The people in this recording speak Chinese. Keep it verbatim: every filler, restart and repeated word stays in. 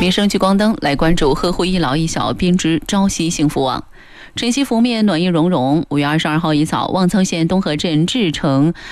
民生聚光灯来关注呵护一老一小编织朝夕幸福网。晨曦拂面，暖意融融。五月二十二号一早，望苍县东河镇志城